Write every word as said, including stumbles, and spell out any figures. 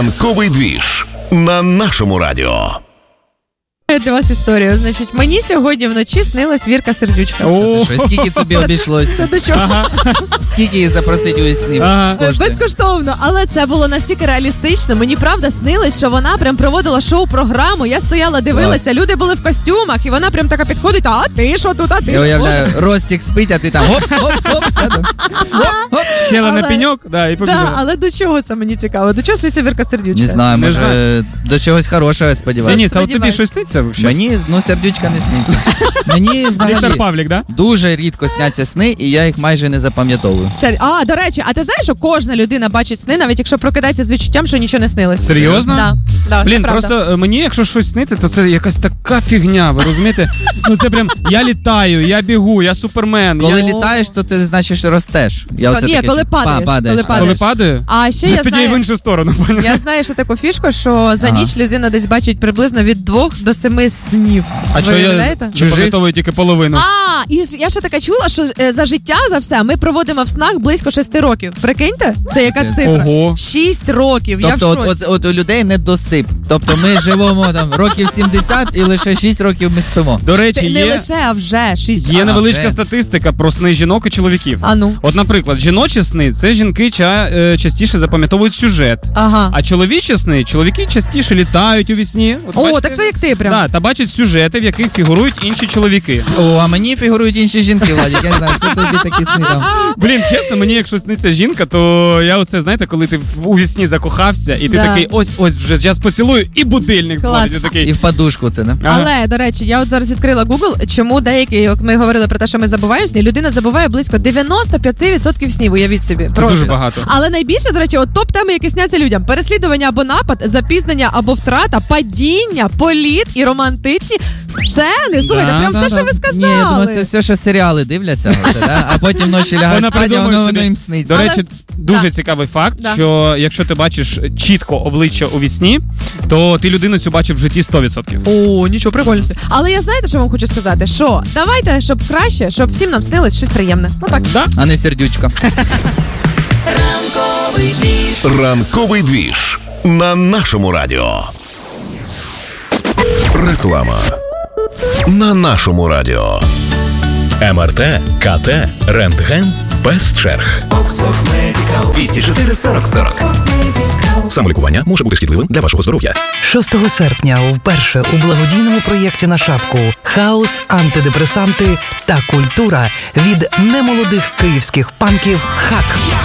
Ранковий двіж на нашому радіо. Для вас історію. Значить, мені сьогодні вночі снилась Вірка Сердючка. О, Що, скільки тобі обійшлось? Це до чого? ага, Скільки її запросити у сні? ага. Кошти? Безкоштовно, але це було настільки реалістично. Мені правда снилось, що вона прям проводила шоу-програму. Я стояла, дивилася, люди були в костюмах, і вона прям така підходить, а ти що тут, а ти Я що? уявляю, Ростик спить, а ти там гоп-гоп-гоп. Сіла Але- на пеньок, да, і Да, побігла. але до чого це мені цікаво? До чого сниться Вірка Сердючка? Не знаю, Не може знаю. до чогось хорошого сподіваюся. Денис, а от тобі сподіваюсь. щось сниться взагалі? Мені, ну, сердючка не сниться. Мені Віктор взагалі Павлік, да? дуже рідко сняться сни, і я їх майже не запам'ятовую. Це, а, до речі, а ти знаєш, що кожна людина бачить сни, навіть якщо прокидається з відчуттям, що нічого не снилось? Серйозно? Да, да, Блін, це правда. просто е, мені, якщо щось сниться, то це якась така фігня, ви розумієте? Ну це прям, я літаю, я бігу, я супермен. Коли я... літаєш, то ти, значить, ростеш. Я оце Ні, таке коли чую. падаєш, Па, падаєш. коли падаєш. Коли падаю? А ще я Тоді знаю... в іншу сторону, поняв? Я знаю, що таку фішку, що за Ага. ніч людина десь бачить приблизно від двох до семи снів. А Ви що я уявляєте? не пам'ятовую тільки половину? А, і ж- я ще така чула, що е, за життя, за все, ми проводимо в снах близько шести років. Прикиньте, це яка Окей. цифра? Ого. Шість років, я в Тобто, от, шоці. от, от у людей недосип. Тобто ми живемо там років сімдесят і лише шість років ми спимо. До Ти речі, не є, лише, а вже шість. є А, невеличка вже. статистика про сни жінок і чоловіків. А ну. От, наприклад, жіночі сни – це жінки ча, е, частіше запам'ятовують сюжет. Ага. А чоловічі сни, чоловіки частіше літають у вісні. От, О, бачите? так це як ти прям. Да, та бачать сюжети, в яких фігурують інші чоловіки. О, а мені фігурують інші жінки, Владик, я не знаю, це тобі такі сни там. Блін, чесно, мені якщо сниться жінка, то я оце, знаєте, коли ти в- у вісні закохався, і ти Да. такий, ось, ось, вже зараз поцілую, і будильник Клас. дзвонить, і І такий. в подушку це, не? Ага. Але, до речі, я от зараз відкрила Google, чому деякі, як ми говорили про те, що ми забуваємо сні, людина забуває близько дев'яносто п'ять відсотків снів, уявіть собі. Це Просто. дуже багато. Але найбільше, до речі, от топ-теми, які сняться людям: переслідування або напад, запізнення або втрата, падіння, політ і романтичні сцени. Слухайте, Да, прям да, все, да. що ви сказали. Ні, я думаю, це все, що серіали дивляться, оце, да? А потім ночі лягають Вона спати, а придумує воно, собі. воно їм сниться. До Але речі, с- дуже да. цікавий факт, Да. що якщо ти бачиш чітко обличчя у вісні, то ти людину цю бачив в житті сто відсотків. О, нічого прикольно. Але я знаєте, що вам хочу сказати? Що давайте, щоб краще, щоб всім нам снилось щось приємне. Ну так. Да? А не сердючка. Ранковий двіж на нашому радіо. Реклама на нашому радіо. Ем Ер Те, Ка Те, рентген без черг. двісті чотири сорок сорок. Самолікування може бути шкідливим для вашого здоров'я. шостого серпня вперше у благодійному проєкті на шапку «Хаос, антидепресанти та культура» від немолодих київських панків «Хак».